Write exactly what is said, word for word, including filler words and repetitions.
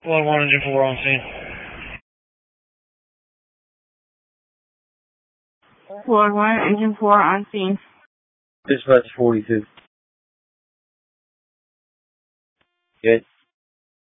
One one engine four on scene. Floor one, engine four on scene. Dispatch forty-two. Good.